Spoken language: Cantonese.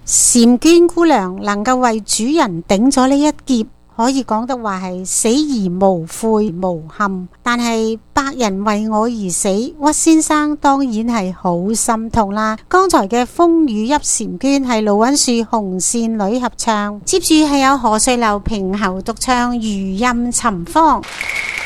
嬋娟姑娘能夠為主人頂咗呢一劫，可以講得話係死而無悔無憾。但係百人為我而死，屈先生當然係好心痛啦。剛才嘅風雨泣嬋娟係盧允樹紅線女合唱，接住係有何瑞流平喉獨唱餘音尋芳。